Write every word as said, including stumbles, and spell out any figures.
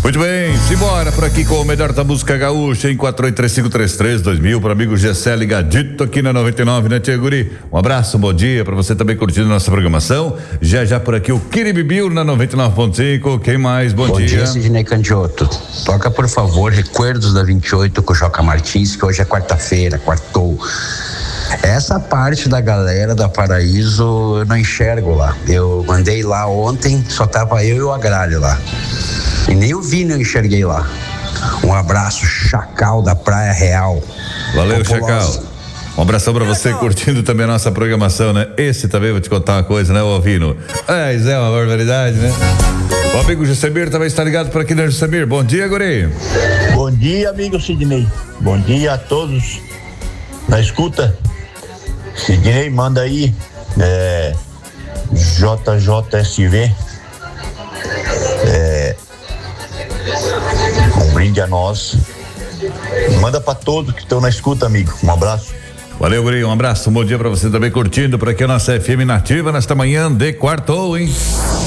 Muito bem, simbora por aqui com o melhor da música gaúcha em quatro oito três cinco três três dois mil para amigo Gessé ligadito aqui na noventa e nove, né, Tia Guri? Um abraço, um bom dia para você também curtindo nossa programação. Já já por aqui o Kiribibiu na noventa e nove ponto cinco. Quem mais? Bom, bom dia. Bom dia, Sidney Candioto. Toca, por favor, Recuerdos da vinte e oito com o Joca Martins, que hoje é quarta-feira, quartou. Essa parte da galera da Paraíso eu não enxergo lá. Eu mandei lá ontem, só tava eu e o Agralho lá. E nem o Vini eu enxerguei lá. Um abraço, Chacal da Praia Real. Valeu, Chacal. Um abração pra você curtindo também a nossa programação, né? Esse também, vou te contar uma coisa, né, ô Vino? É, isso é uma barbaridade, né? O amigo Jussemir também está ligado por aqui, né, Jussemir? Bom dia, guri. Bom dia, amigo Sidney. Bom dia a todos na escuta. Sidney, manda aí é, J J S V é, um brinde a nós. Manda pra todos que estão na escuta, amigo. Um abraço. Valeu, guri, um abraço, um bom dia pra você também curtindo por aqui a nossa F M Nativa nesta manhã de quartou, hein?